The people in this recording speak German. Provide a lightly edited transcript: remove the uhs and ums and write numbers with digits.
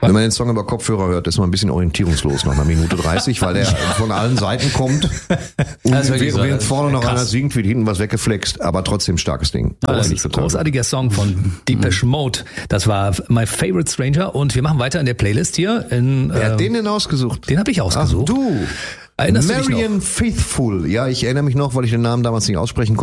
Wenn man den Song über Kopfhörer hört, ist man ein bisschen orientierungslos nach einer Minute 30, weil der von allen Seiten kommt. Und während vorne noch einer singt, wird hinten was weggeflext, aber trotzdem starkes Ding. Großartiger Song von Depeche Mode. Das war My Favorite Stranger und wir machen weiter in der Playlist hier. Wer hat den denn ausgesucht? Den habe ich ausgesucht. Ach, du. Erinnerst du dich noch? Marianne Faithfull. Ja, ich erinnere mich noch, weil ich den Namen damals nicht aussprechen konnte.